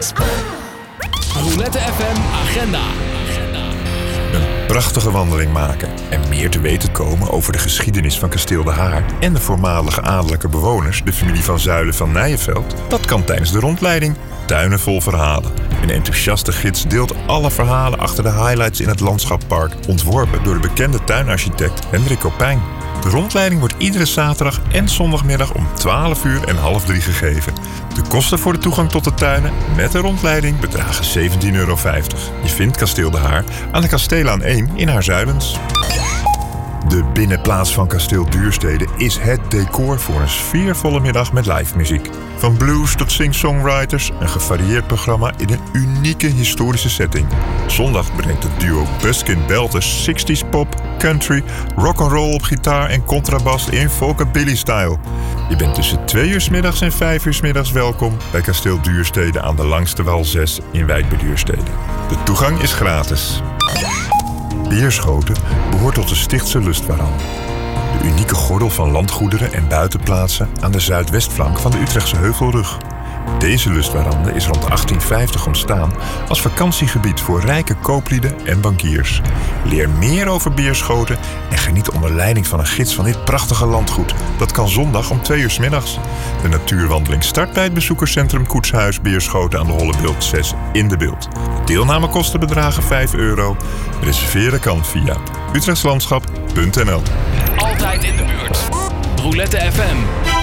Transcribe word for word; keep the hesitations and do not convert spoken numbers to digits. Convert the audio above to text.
Roulette F M Agenda. Een prachtige wandeling maken en meer te weten komen over de geschiedenis van Kasteel De Haar en de voormalige adellijke bewoners, de familie van Zuylen van Nijenveld, dat kan tijdens de rondleiding Tuinen vol verhalen. Een enthousiaste gids deelt alle verhalen achter de highlights in het landschappark, ontworpen door de bekende tuinarchitect Hendrik Kopijn. De rondleiding wordt iedere zaterdag en zondagmiddag om twaalf uur en half drie gegeven. De kosten voor de toegang tot de tuinen met de rondleiding bedragen zeventien euro vijftig. Je vindt Kasteel De Haar aan de Kasteelaan één in Haarzuilens. De binnenplaats van Kasteel Duurstede is het decor voor een sfeervolle middag met live muziek. Van blues tot sing-songwriters, een gevarieerd programma in een unieke historische setting. Zondag brengt het duo Buskin Belters zestig's pop, country, rock'n'roll op gitaar en contrabas in folkabilly-style. Je bent tussen twee uur 's middags en vijf uur 's middags welkom bij Kasteel Duurstede aan de Langste Wal zes in Wijk bij Duurstede. De toegang is gratis. Beerschoten behoort tot de Stichtse Lustwarande. De unieke gordel van landgoederen en buitenplaatsen aan de zuidwestflank van de Utrechtse Heuvelrug. Deze lustwarande is rond achttien vijftig ontstaan als vakantiegebied voor rijke kooplieden en bankiers. Leer meer over Beerschoten en geniet onder leiding van een gids van dit prachtige landgoed. Dat kan zondag om twee uur 's middags. De natuurwandeling start bij het bezoekerscentrum Koetshuis Beerschoten aan de Hollebeeld zes in de Beeld. Deelnamekosten bedragen vijf euro. Reserveren kan via utrechtslandschap punt n l. Altijd in de buurt. Roulette F M.